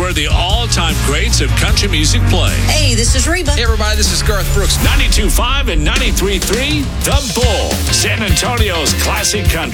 where the all-time greats of country music play. Hey, this is Reba. Hey, everybody, this is Garth Brooks. 92.5 and 93.3, The Bull, San Antonio's classic country.